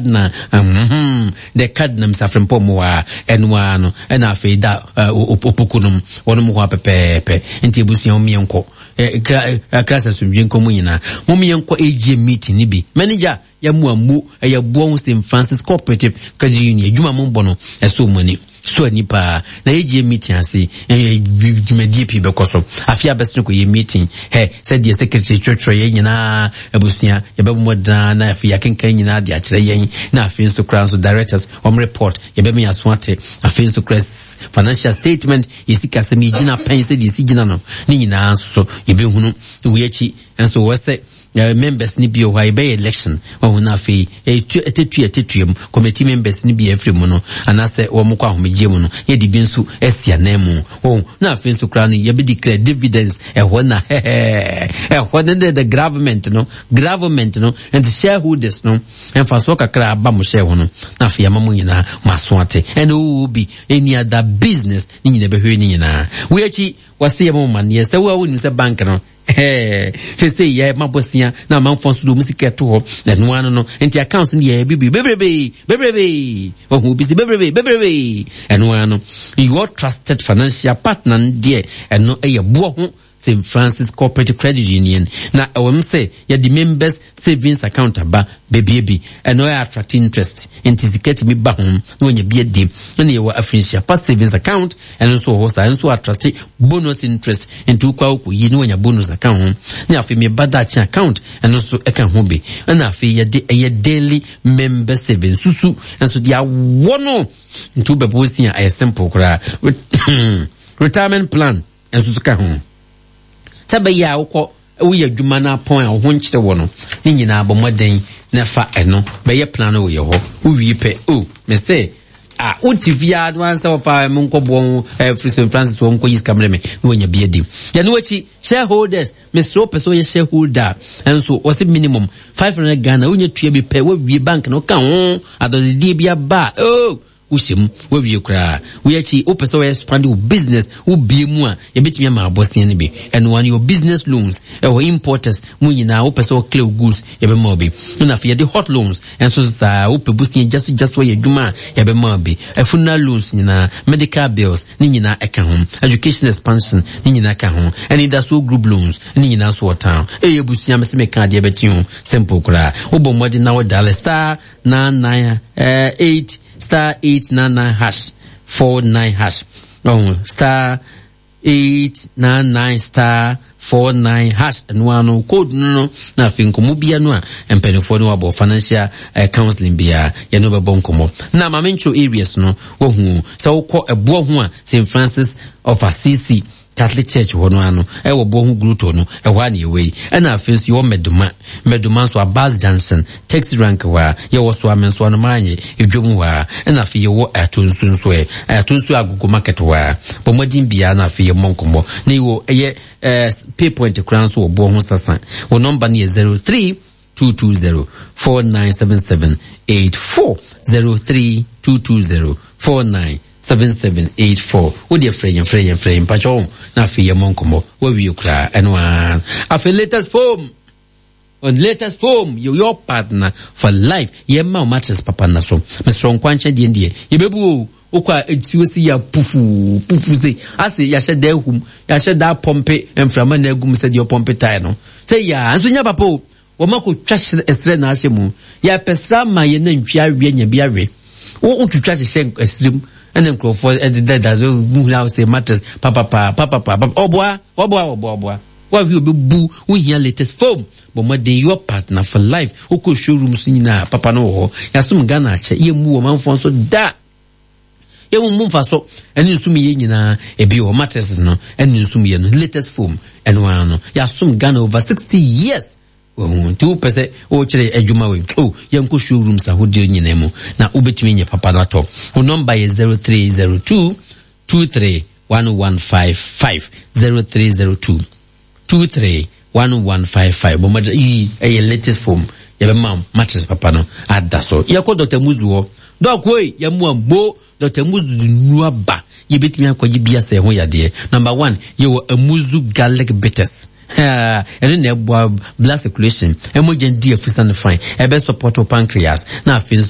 cardinal the cardinal msafrempo moa enwa no na afei da opokunum wonom ho apepepe nti ebusia omienko klasa sumdwe nkomu nyina momienko AGM meeting ni bi manager ya muamu ya buon St. Francis Cooperative Credit Union adwuma mo bono eso mani so nipa na AGM meeting ase dwumadie pi bekoso afia besno ko ye meeting said the secretary church ye nyina abusia ye bemoda na afia kenkan nyina de akire yen na afia so crown so directors report ye be me asoate afia so crest financial statement isika se mi gina pen se di si gina no ni nyina so ye be hunu we achi enso we say members ni bio why be election na afei etetuem committee members ni bi every mu no anase wo mko ahomegye mu no ye di bi nso esia na mu na afei nso kra no ye be declare dividends na the government no and the shareholders no emfaso kakra aba mo share ho no na afei amamu nyina masoate and be any other business ni nyina be hwe ni nyina we achi wase yemo man ye se wo ni se bank no say yeah mabosia na manfonso do musika to ho na no ano no enti accounts ni ye bebrebe ohu bi si bebrebe eno ano your trusted financial partner there eno eye bo ho St. Francis Cooperative Credit Union na say ya the members savings account aba baby and no attract interest anticipate me ba hom no nya bia dim na ye wa afrinsia past savings account and also hosa and so attract bonus interest into kwa yi no nya bonus account na afi me bada account and also e kan ho be na afi ye daily member savings susu and so dia wono into be bosia a simple kra retirement plan and so ka ho sabaya ukọ uye adwuma na pon a ho nkyere wo no ni nyina abomoden na fa eno be ye plan wo ye ho uwi pe me say utivia advance of munkobo St. Francis wo nko yis camera me no nya bia dim ya no achi shareholders Mr. Opeso ye shareholder and so was minimum 500 Ghana unya tua bi pe wo wi bank no ka ho adodidi bia ba ushim we kra we achi Opeso we expand your business wo bie mu a ye betimi ma abosia ne bi and one your business loans importers mu nyina Opeso clear goods ye be ma bi na fe the hot loans and so sa Opebusia just we adwuma ye be ma bi funeral loans nyina medical bills ni nyina eka ho education expansion ni nyina ka ho and industrial group loans ni nyina so town busia me se me ka de betiu simple kra wo bo modi na wo dial star 998 star 899 hash 49 hash star 899 star 49 hash and one code no na finkomo bia no a empenifo no abo financial counseling bia ye no be bonkomo na mamencho areas no wo hu se wo kọ ebo ho a St. Francis of Assisi Catholic Church wono ano wo bo hu gruto no wa na yewe na afensi wo meduma so Abaz Johnson taxi rank wa ye wo so amenso no manye edwom wa na afi ye wo atonsu agogo market wa bomodin bia na afi ye monkomo na wo ye pay point crown so wo bo hu sasa wo number ni 03 220 497784 03 220 497784 wo de frame pacho na fi ye monkomo wo wi kra enwa afi latest form your partner for life ye ma mattress papa na so Mr. Nkwanche die ye bebu okwa etiwesi ya pufu se ase ya hye da hum ya hye da pompe emframa na agum se de pompe tai no se ya anso nya papa wo mako twa esre na ahye mu ya pesra ma ye na ntwa awie nya bi awe wo twatwa hye esrem and then for that's we now say matters papa obwa what you be boo we hear latest form but more than your partner for life who could showroom sina papa no ya sum Ghana che ye mu o manfo so da ye mu mfa so eni sum ye nyina e bi o matters no eni sum ye no latest form and one no ya sum Ghana over 60 years 2% o chere adwuma we yanko showroom sa hodio nyina mu na ubetimi nye papa na to o number is 0302 231155 0302 231155 bomada e latest form ya be mam mattress papa no adaso yakọ Dr. Muzu doc we ya mu ambo Dr. Muzu nuaba ye betimi akwaji bia se ho yade number 1 ye wo amuzu garlic bitters and then blood circulation emergency fine ebe support pancreas na